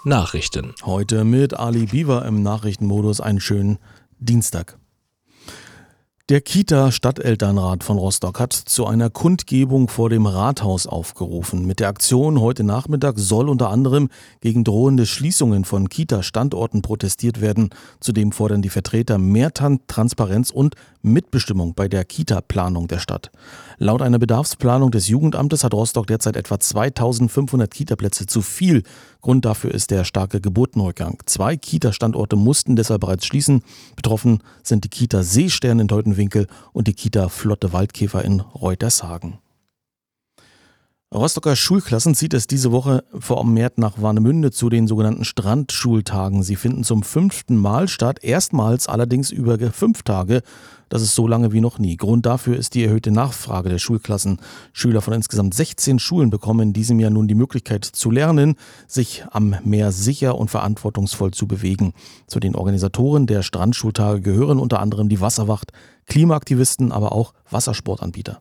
Nachrichten. Heute mit Ali Biewer im Nachrichtenmodus. Einen schönen Dienstag. Der Kita-Stadtelternrat von Rostock hat zu einer Kundgebung vor dem Rathaus aufgerufen. Mit der Aktion heute Nachmittag soll unter anderem gegen drohende Schließungen von Kita-Standorten protestiert werden. Zudem fordern die Vertreter mehr Transparenz und Mitbestimmung bei der Kita-Planung der Stadt. Laut einer Bedarfsplanung des Jugendamtes hat Rostock derzeit etwa 2500 Kita-Plätze zu viel. Grund dafür ist der starke Geburtenrückgang. 2 Kita-Standorte mussten deshalb bereits schließen. Betroffen sind die Kita Seestern in Teutenwinkel und die Kita Flotte Waldkäfer in Reutershagen. Rostocker Schulklassen zieht es diese Woche vermehrt nach Warnemünde zu den sogenannten Strandschultagen. Sie finden zum 5. Mal statt, erstmals allerdings über 5 Tage. Das ist so lange wie noch nie. Grund dafür ist die erhöhte Nachfrage der Schulklassen. Schüler von insgesamt 16 Schulen bekommen in diesem Jahr nun die Möglichkeit zu lernen, sich am Meer sicher und verantwortungsvoll zu bewegen. Zu den Organisatoren der Strandschultage gehören unter anderem die Wasserwacht, Klimaaktivisten, aber auch Wassersportanbieter.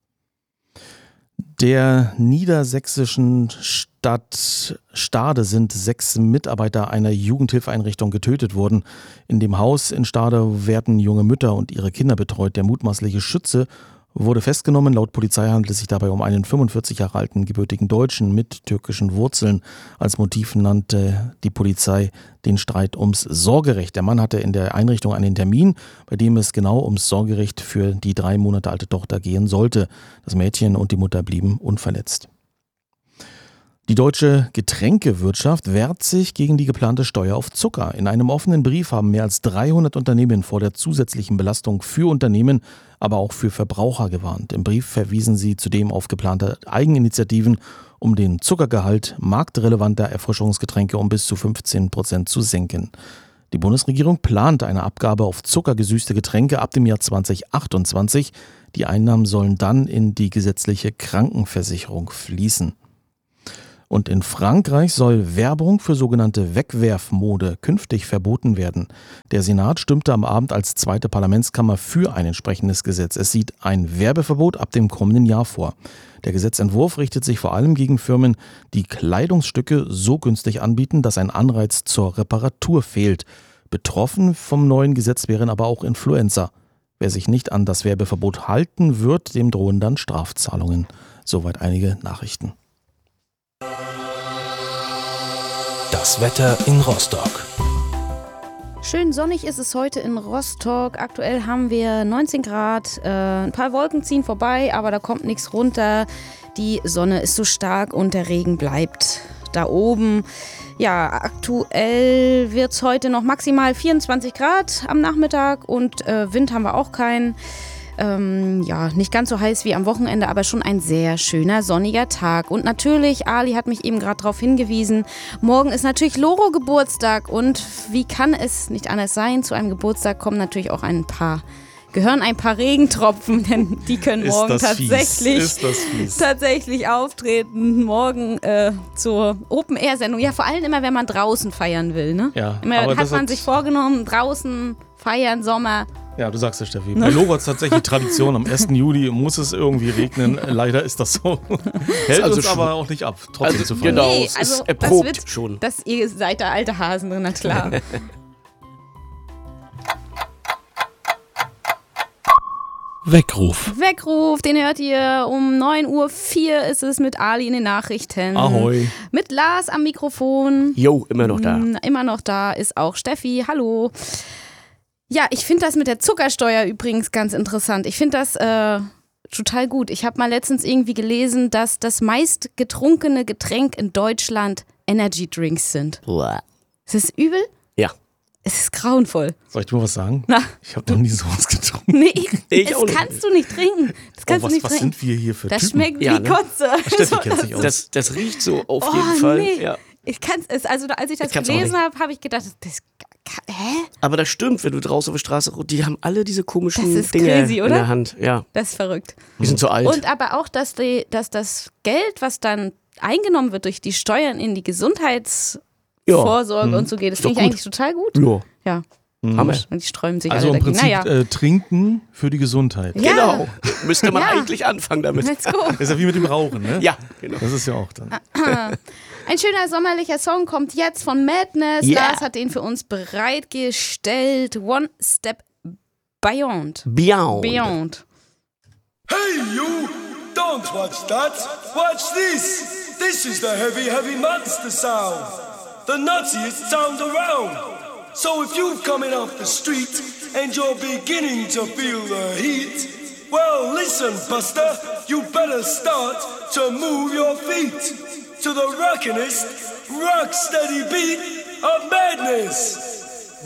Der niedersächsischen Stadt Stade sind 6 Mitarbeiter einer Jugendhilfeeinrichtung getötet worden. In dem Haus in Stade werden junge Mütter und ihre Kinder betreut. Der mutmaßliche Schütze wurde festgenommen. Laut Polizei handelt es sich dabei um einen 45 Jahre alten gebürtigen Deutschen mit türkischen Wurzeln. Als Motiv nannte die Polizei den Streit ums Sorgerecht. Der Mann hatte in der Einrichtung einen Termin, bei dem es genau ums Sorgerecht für die 3 Monate alte Tochter gehen sollte. Das Mädchen und die Mutter blieben unverletzt. Die deutsche Getränkewirtschaft wehrt sich gegen die geplante Steuer auf Zucker. In einem offenen Brief haben mehr als 300 Unternehmen vor der zusätzlichen Belastung für Unternehmen, aber auch für Verbraucher gewarnt. Im Brief verwiesen sie zudem auf geplante Eigeninitiativen, um den Zuckergehalt marktrelevanter Erfrischungsgetränke um bis zu 15% zu senken. Die Bundesregierung plant eine Abgabe auf zuckergesüßte Getränke ab dem Jahr 2028. Die Einnahmen sollen dann in die gesetzliche Krankenversicherung fließen. Und in Frankreich soll Werbung für sogenannte Wegwerfmode künftig verboten werden. Der Senat stimmte am Abend als zweite Parlamentskammer für ein entsprechendes Gesetz. Es sieht ein Werbeverbot ab dem kommenden Jahr vor. Der Gesetzentwurf richtet sich vor allem gegen Firmen, die Kleidungsstücke so günstig anbieten, dass ein Anreiz zur Reparatur fehlt. Betroffen vom neuen Gesetz wären aber auch Influencer. Wer sich nicht an das Werbeverbot halten wird, dem drohen dann Strafzahlungen. Soweit einige Nachrichten. Das Wetter in Rostock. Schön sonnig ist es heute in Rostock. Aktuell haben wir 19 Grad. Ein paar Wolken ziehen vorbei, aber da kommt nichts runter. Die Sonne ist so stark und der Regen bleibt da oben. Ja, aktuell wird es heute noch maximal 24 Grad am Nachmittag und Wind haben wir auch keinen. Nicht ganz so heiß wie am Wochenende, aber schon ein sehr schöner sonniger Tag. Und natürlich, Ali hat mich eben gerade darauf hingewiesen, morgen ist natürlich Loro Geburtstag und wie kann es nicht anders sein, zu einem Geburtstag kommen natürlich auch gehören ein paar Regentropfen, denn die können morgen tatsächlich auftreten. Morgen zur Open-Air-Sendung. Ja, vor allem immer, wenn man draußen feiern will. Ne? Ja, immer hat man sich vorgenommen, draußen feiern, Sommer. Ja, du sagst ja, Steffi. Bei Loro hat es tatsächlich Tradition. Am 1. Juli muss es irgendwie regnen. Leider ist das so. Hält also uns aber auch nicht ab, trotzdem zu feiern. Genau, nee, es ist erprobt schon. Ihr seid da alte Hasen drin, na klar. Weckruf, den hört ihr um 9:04 Uhr ist es mit Ali in den Nachrichten. Ahoi. Mit Lars am Mikrofon. Jo, immer noch da. Immer noch da ist auch Steffi. Hallo. Ja, ich finde das mit der Zuckersteuer übrigens ganz interessant. Ich finde das total gut. Ich habe mal letztens irgendwie gelesen, dass das meist getrunkene Getränk in Deutschland Energy Drinks sind. Boah. Ist das übel? Ja. Es ist grauenvoll. Soll ich dir mal was sagen? Na? Ich habe noch nie sowas getrunken. Nee, das kannst du nicht trinken. Was sind wir hier für das Typen? Schmeckt wie Kotze. Steffi kennt sich aus. Das riecht so auf jeden Fall. Nee. Ja. Als ich das gelesen habe, habe ich gedacht, hä? Aber das stimmt, wenn du draußen auf der Straße, die haben alle diese komischen das ist Dinge crazy, oder? in der Hand. Ja. Das ist verrückt. Die sind so alt. Und aber auch, dass das Geld, was dann eingenommen wird durch die Steuern in die Gesundheitsvorsorge und so geht, das finde ich eigentlich total gut. Ja. Hammer. Und die sträuben sich also alle im dagegen. Prinzip trinken für die Gesundheit. Ja. Genau. Müsste man eigentlich anfangen damit. Let's go. Das ist ja wie mit dem Rauchen, ne? Ja, genau. Das ist ja auch dann. Ein schöner sommerlicher Song kommt jetzt von Madness. Yeah. Lars hat den für uns bereitgestellt. One Step Beyond. Beyond. Hey, you! Don't watch that! Watch this! This is the heavy, heavy monster sound! The nuttiest sound around! So if you're coming off the street and you're beginning to feel the heat, well, listen, Buster, you better start to move your feet to the rockin'est, rock-steady beat of madness!